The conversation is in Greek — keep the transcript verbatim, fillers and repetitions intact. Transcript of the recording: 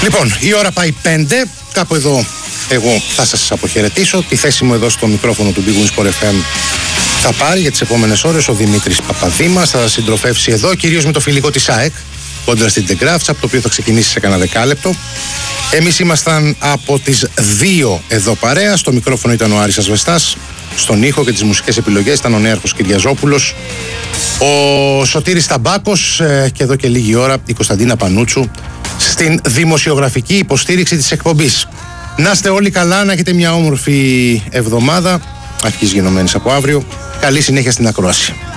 Λοιπόν, η ώρα πάει πέντε. Κάπου εδώ εγώ θα σας αποχαιρετήσω. Τη θέση μου εδώ στο μικρόφωνο του Big Win Sport εφ εμ θα πάρει για τις επόμενες ώρες ο Δημήτρης Παπαδήμας. Θα συντροφεύσει εδώ, κυρίως με το φιλικό της ΑΕΚ κόντρα στην Τεγκράφτς, από το οποίο θα ξεκινήσει σε κανένα δεκάλεπτο. Εμείς ήμασταν από τις δύο εδώ παρέα. Στο μικρόφωνο ήταν ο Άρης Ασβεστάς. Στον ήχο και τις μουσικές επιλογές ήταν ο Νέαρχος Κυριαζόπουλος. Ο Σωτήρης Ταμπάκος και εδώ και λίγη ώρα η Κωνσταντίνα Πανούτσου στην δημοσιογραφική υποστήριξη της εκπομπής. Να είστε όλοι καλά, να έχετε μια όμορφη εβδομάδα, αρχής γενομένης από αύριο. Καλή συνέχεια στην ακρόαση.